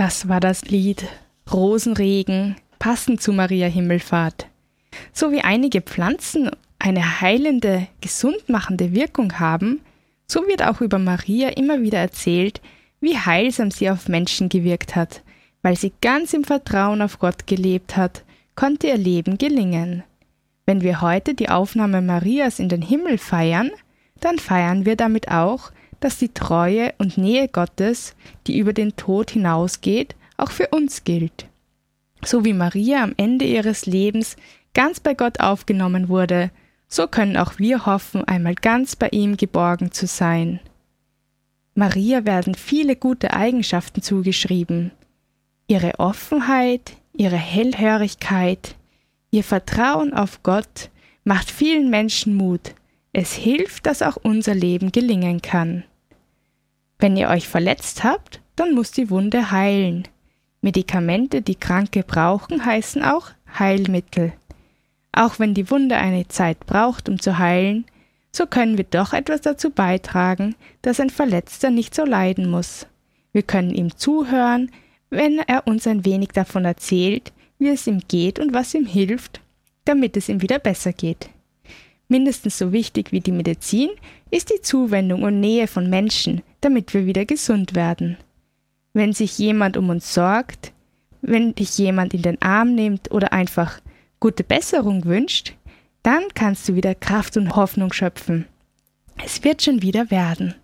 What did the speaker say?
Das war das Lied Rosenregen, passend zu Maria Himmelfahrt. So wie einige Pflanzen eine heilende, gesundmachende Wirkung haben, so wird auch über Maria immer wieder erzählt, wie heilsam sie auf Menschen gewirkt hat. Weil sie ganz im Vertrauen auf Gott gelebt hat, konnte ihr Leben gelingen. Wenn wir heute die Aufnahme Marias in den Himmel feiern, dann feiern wir damit auch, dass die Treue und Nähe Gottes, die über den Tod hinausgeht, auch für uns gilt. So wie Maria am Ende ihres Lebens ganz bei Gott aufgenommen wurde, so können auch wir hoffen, einmal ganz bei ihm geborgen zu sein. Maria werden viele gute Eigenschaften zugeschrieben. Ihre Offenheit, ihre Hellhörigkeit, ihr Vertrauen auf Gott macht vielen Menschen Mut. Es hilft, dass auch unser Leben gelingen kann. Wenn ihr euch verletzt habt, dann muss die Wunde heilen. Medikamente, die Kranke brauchen, heißen auch Heilmittel. Auch wenn die Wunde eine Zeit braucht, um zu heilen, so können wir doch etwas dazu beitragen, dass ein Verletzter nicht so leiden muss. Wir können ihm zuhören, wenn er uns ein wenig davon erzählt, wie es ihm geht und was ihm hilft, damit es ihm wieder besser geht. Mindestens so wichtig wie die Medizin ist die Zuwendung und Nähe von Menschen, damit wir wieder gesund werden. Wenn sich jemand um uns sorgt, wenn dich jemand in den Arm nimmt oder einfach gute Besserung wünscht, dann kannst du wieder Kraft und Hoffnung schöpfen. Es wird schon wieder werden.